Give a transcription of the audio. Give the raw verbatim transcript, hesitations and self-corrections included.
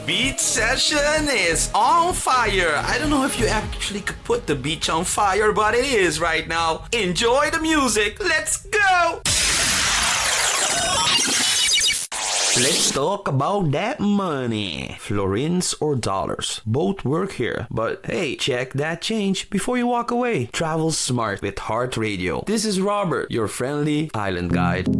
beach session is on fire. I don't know if you actually could put the beach on fire, but it is right now. Enjoy the music. Let's go. Let's talk about that money. Florins or dollars, both work here. But hey, check that change before you walk away. Travel smart with Heart Radio. This is Robert, your friendly island guide.